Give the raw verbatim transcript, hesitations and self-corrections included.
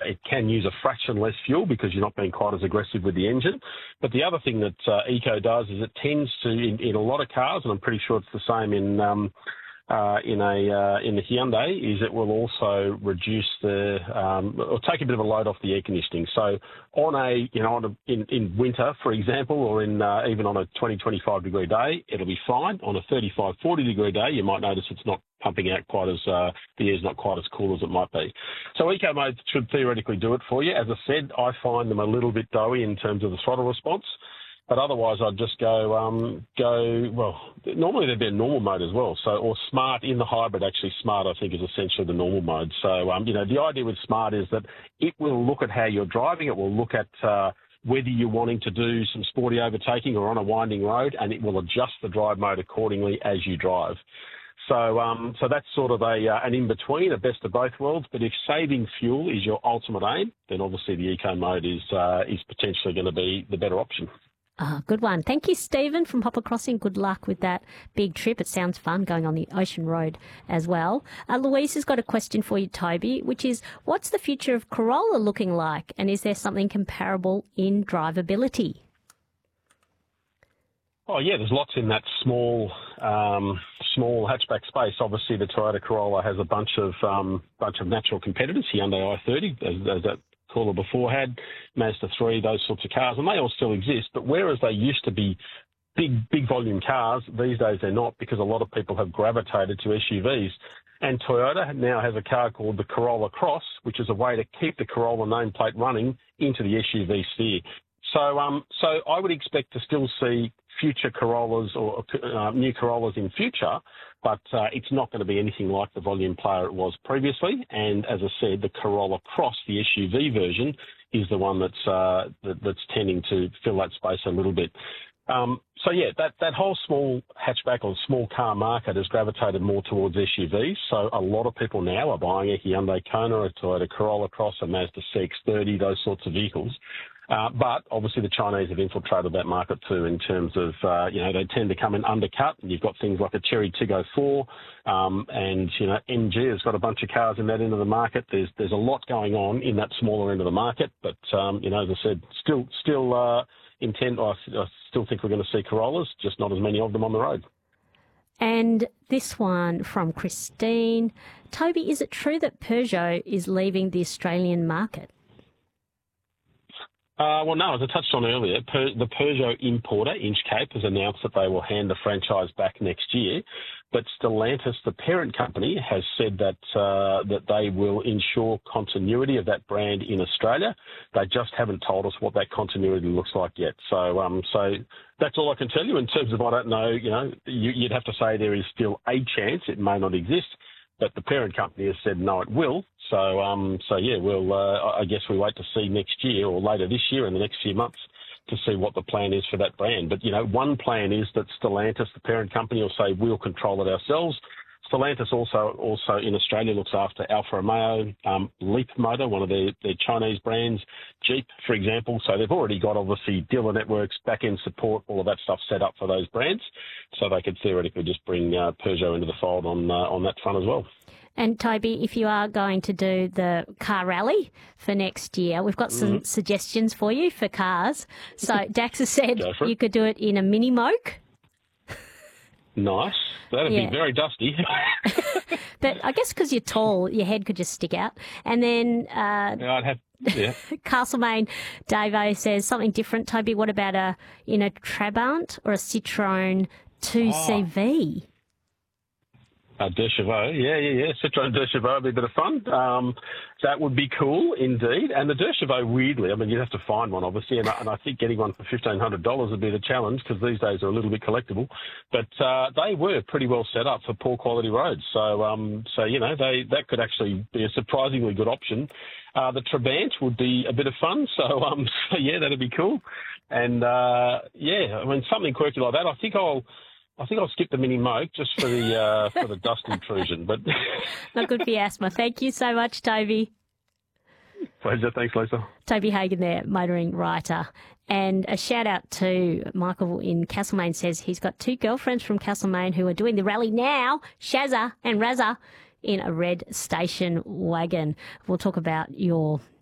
it can use a fraction less fuel because you're not being quite as aggressive with the engine. But the other thing that uh, Eco does is it tends to, in, in a lot of cars, and I'm pretty sure it's the same in um, uh, in a uh, in the Hyundai, is it will also reduce the um, or take a bit of a load off the air conditioning. So on a you know on a, in in winter, for example, or in uh, even on a twenty, twenty-five degree day, it'll be fine. On a thirty-five, forty degree day, you might notice it's not pumping out quite as, uh, the air's not quite as cool as it might be. So Eco Mode should theoretically do it for you. As I said, I find them a little bit doughy in terms of the throttle response, but otherwise I'd just go, um, go, well, normally they'd be a normal mode as well. So, or smart in the hybrid, actually smart I think is essentially the normal mode. So, um, you know, the idea with smart is that it will look at how you're driving, it will look at, uh, whether you're wanting to do some sporty overtaking or on a winding road, and it will adjust the drive mode accordingly as you drive. So um, so that's sort of a uh, an in-between, a best of both worlds. But if saving fuel is your ultimate aim, then obviously the Eco Mode is uh, is potentially going to be the better option. Oh, good one. Thank you, Stephen from Poplar Crossing. Good luck with that big trip. It sounds fun going on the Ocean Road as well. Uh, Louise has got a question for you, Toby, which is, what's the future of Corolla looking like? And is there something comparable in drivability? Oh, yeah, there's lots in that small um, small hatchback space. Obviously, the Toyota Corolla has a bunch of um, bunch of natural competitors, Hyundai i thirty, as, as that caller before had, Mazda three, those sorts of cars, and they all still exist. But whereas they used to be big, big volume cars, these days they're not, because a lot of people have gravitated to S U Vs. And Toyota now has a car called the Corolla Cross, which is a way to keep the Corolla nameplate running into the S U V sphere. So, um, so I would expect to still see future Corollas or uh, new Corollas in future, but uh, it's not going to be anything like the volume player it was previously. And as I said, the Corolla Cross, the S U V version, is the one that's uh, that, that's tending to fill that space a little bit. Um, so yeah, that, that whole small hatchback or small car market has gravitated more towards S U Vs. So a lot of people now are buying a Hyundai Kona, a Toyota Corolla Cross, a Mazda C X thirty, those sorts of vehicles. Uh, but obviously the Chinese have infiltrated that market too in terms of, uh, you know, they tend to come in undercut. And you've got things like a Chery Tiggo four, um, and, you know, M G has got a bunch of cars in that end of the market. There's there's a lot going on in that smaller end of the market. But, um, you know, as I said, still, still uh, intent, I, I still think we're going to see Corollas, just not as many of them on the road. And this one from Christine. Toby, is it true that Peugeot is leaving the Australian market? Uh, well, no, as I touched on earlier, per, the Peugeot importer, Inchcape, has announced that they will hand the franchise back next year. But Stellantis, the parent company, has said that uh, that they will ensure continuity of that brand in Australia. They just haven't told us what that continuity looks like yet. So, um, so that's all I can tell you in terms of I don't know. You know, you, you'd have to say there is still a chance it may not exist. But the parent company has said no, it will. So, um, so yeah, we'll. Uh, I guess we wait to see next year or later this year in the next few months to see what the plan is for that brand. But you know, one plan is that Stellantis, the parent company, will say we'll control it ourselves. Stellantis also also in Australia looks after Alfa Romeo, um, Leapmotor, one of their, their Chinese brands, Jeep, for example. So they've already got obviously dealer networks, back-end support, all of that stuff set up for those brands. So they could theoretically just bring uh, Peugeot into the fold on uh, on that front as well. And Toby, if you are going to do the car rally for next year, we've got some mm-hmm. suggestions for you for cars. So Dax has said you could do it in a mini moke. Nice. That'd yeah. be very dusty. But I guess because you're tall, your head could just stick out. And then uh, yeah, I'd have, yeah. Castlemaine Davo says something different. Toby, what about a you know Trabant or a Citroën two C V? Oh. Uh, De Chevaux, yeah, yeah, yeah. Citroën De Chevaux would be a bit of fun. Um, that would be cool, indeed. And the De Chevaux, weirdly, I mean, you'd have to find one, obviously, and I, and I think getting one for fifteen hundred dollars would be the challenge because these days are a little bit collectible. But uh, they were pretty well set up for poor quality roads. So, um, so you know, they that could actually be a surprisingly good option. Uh, the Trabant would be a bit of fun. So, um, so yeah, that'd be cool. And, uh, yeah, I mean, something quirky like that. I think I'll... I think I'll skip the mini moke just for the uh, for the dust intrusion. But not good for your asthma. Thank you so much, Toby. Pleasure. Thanks, Lisa. Toby Hagan there, motoring writer. And a shout out to Michael in Castlemaine says he's got two girlfriends from Castlemaine who are doing the rally now, Shazza and Razza, in a red station wagon. We'll talk about your